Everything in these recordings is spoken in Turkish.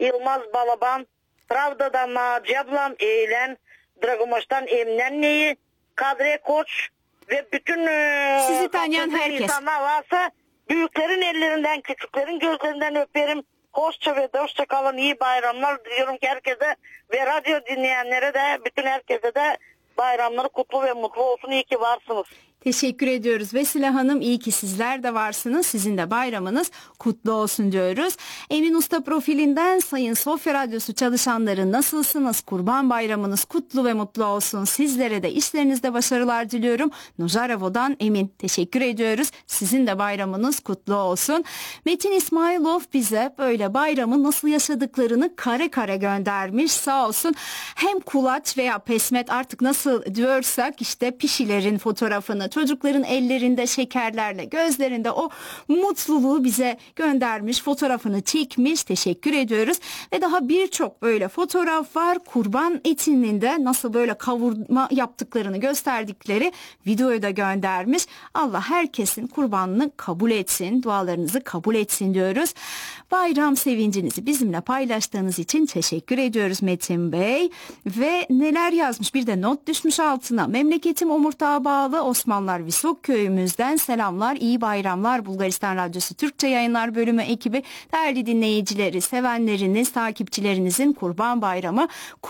Yılmaz Balaban, Pravda'dan Naci ablam, Eğlen, Dragomoş'tan Emnen Neyi, Kadriye Koç ve bütün sizi tanıyan herkes. İnsanlar varsa büyüklerin ellerinden, küçüklerin gözlerinden öperim. Hoşça ve hoşça kalın, iyi bayramlar diliyorum ki herkese ve radyo dinleyenlere de, bütün herkese de bayramları kutlu ve mutlu olsun. İyi ki varsınız. Teşekkür ediyoruz Vesile Hanım. İyi ki sizler de varsınız. Sizin de bayramınız kutlu olsun diyoruz. Emin Usta profilinden Sayın Sofya Radyosu çalışanları nasılsınız? Kurban bayramınız kutlu ve mutlu olsun. Sizlere de işlerinizde başarılar diliyorum. Nujarevo'dan Emin. Teşekkür ediyoruz. Sizin de bayramınız kutlu olsun. Metin İsmailov bize böyle bayramı nasıl yaşadıklarını kare kare göndermiş. Sağ olsun. Hem kulaç veya pesmet artık nasıl diyorsak işte pişilerin fotoğrafını, çocukların ellerinde şekerlerle, gözlerinde o mutluluğu bize göndermiş, fotoğrafını çekmiş. Teşekkür ediyoruz. Ve daha birçok böyle fotoğraf var. Kurban etinin de nasıl böyle kavurma yaptıklarını gösterdikleri videoyu da göndermiş. Allah herkesin kurbanını kabul etsin, dualarınızı kabul etsin diyoruz. Bayram sevincinizi bizimle paylaştığınız için teşekkür ediyoruz Metin Bey. Ve neler yazmış, bir de not düşmüş altına. Memleketim Omurtağa bağlı Osmanlılar Visok köyümüzden selamlar, iyi bayramlar. Bulgaristan Radyosu Türkçe Yayınlar Bölümü ekibi, değerli dinleyicileri, sevenleriniz, takipçilerinizin Kurban Bayramı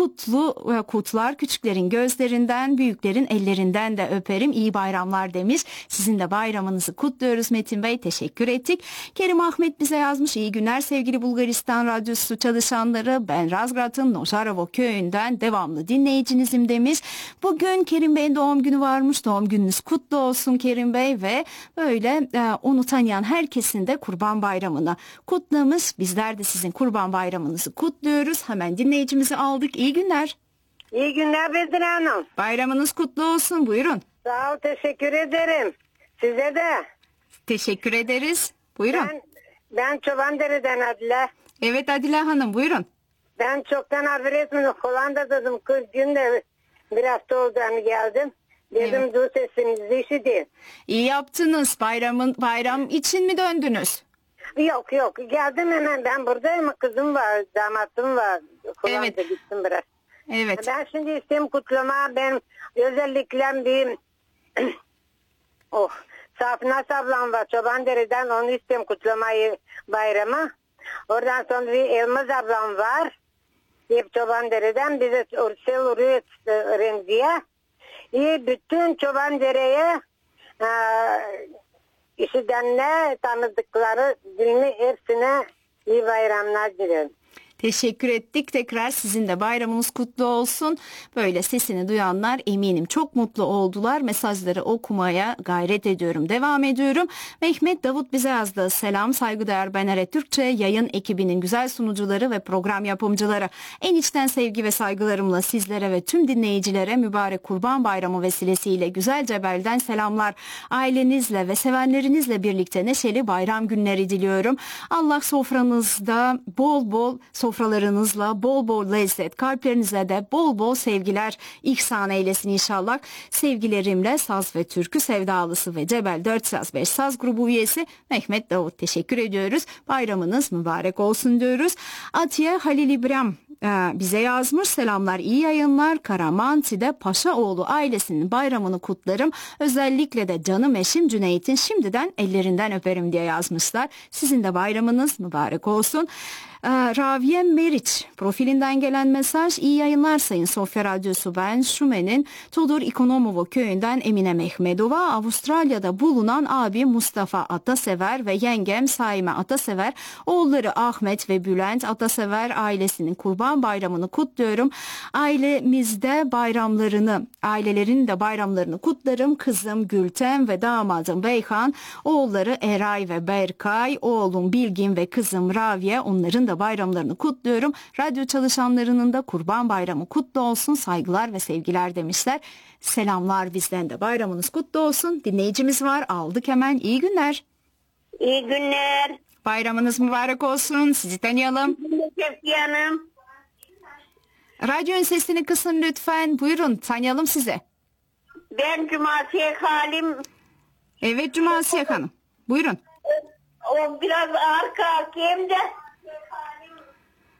kutlar, küçüklerin gözlerinden, büyüklerin ellerinden de öperim. İyi bayramlar demiş. Sizin de bayramınızı kutluyoruz Metin Bey. Teşekkür ettik. Kerim Ahmet bize yazmış. İyi günler sevgili Bulgaristan Radyosu çalışanları. Ben Razgrad'ın Nožarevo köyünden devamlı dinleyicinizim demiş. Bugün Kerim Bey'in doğum günü varmış. Doğum gününüz kutlu olsun Kerim Bey ve böyle onu tanıyan herkesin de Kurban Bayramını kutlamış. Bizler de sizin Kurban Bayramınızı kutluyoruz. Hemen dinleyicimizi aldık. İyi günler. İyi günler Bedri Hanım. Bayramınız kutlu olsun. Buyurun. Sağ ol, teşekkür ederim. Size de. Teşekkür ederiz. Buyurun. Ben Çobandere'den Adile. Evet Adile Hanım, buyurun. Ben çoktan adresimi Hollanda'daydım. 40 günde bir hafta oldu geldim. Dedim Evet. du sesinizi işiteyim. İyi yaptınız. Bayram için mi döndünüz? Yok geldim hemen, ben buradayım. Kızım var, damatım var. Hollanda Evet. gittim biraz. Evet. Ben şimdi isteyeyim kutlama. Ben özellikle bir Safinaz ablam var Çobandere'den, onu isteyeyim kutlamayı, bayramı. Oradan sonra bir Elmaz ablam var. Hep Çobandere'den, bize Ursel Rüyet Remziye. Bütün Çobandere'ye işidenle tanıdıkları dilini hepsine iyi bayramlar dilerim. Teşekkür ettik. Tekrar sizin de bayramınız kutlu olsun. Böyle sesini duyanlar eminim çok mutlu oldular. Mesajları okumaya gayret ediyorum. Devam ediyorum. Mehmet Davut bize yazdı. Selam, saygıdeğer Benere Türkçe yayın ekibinin güzel sunucuları ve program yapımcıları. En içten sevgi ve saygılarımla sizlere ve tüm dinleyicilere mübarek Kurban Bayramı vesilesiyle güzel Cebel'den selamlar. Ailenizle ve sevenlerinizle birlikte neşeli bayram günleri diliyorum. Allah sofranızda sofralarınızla bol bol lezzet, kalplerinize de bol bol sevgiler ihsan eylesin inşallah. Sevgilerimle saz ve türkü sevdalısı ve Cebel 4 Saz 5 Saz grubu üyesi Mehmet Davut, teşekkür ediyoruz. Bayramınız mübarek olsun diyoruz. Atiye Halil İbrahim bize yazmış. Selamlar, iyi yayınlar. Karamanti'de Paşaoğlu ailesinin bayramını kutlarım. Özellikle de canım eşim Cüneyt'in şimdiden ellerinden öperim diye yazmışlar. Sizin de bayramınız mübarek olsun. Raviye Meriç profilinden gelen mesaj: iyi yayınlar Sayın Sofya Radyosu, ben Şume'nin Todur İkonomovo köyünden Emine Mehmedova. Avustralya'da bulunan abi Mustafa Atasever ve yengem Saime Atasever, oğulları Ahmet ve Bülent Atasever ailesinin Kurban Bayramını kutluyorum. Ailelerin de bayramlarını kutlarım. Kızım Gülten ve damadım Beyhan, oğulları Eray ve Berkay, oğlum Bilgin ve kızım Raviye, onların da bayramlarını kutluyorum. Radyo çalışanlarının da Kurban Bayramı kutlu olsun, saygılar ve sevgiler demişler. Selamlar, bizden de bayramınız kutlu olsun. Dinleyicimiz var, aldık hemen. İyi günler. İyi günler. Bayramınız mübarek olsun. Sizi tanıyalım. Şevki Hanım. Radyonun sesini kısın lütfen. Buyurun, tanıyalım sizi. Ben Cumasiye Halim. Evet Cumasiye Hanım. Buyurun. O biraz arka hem de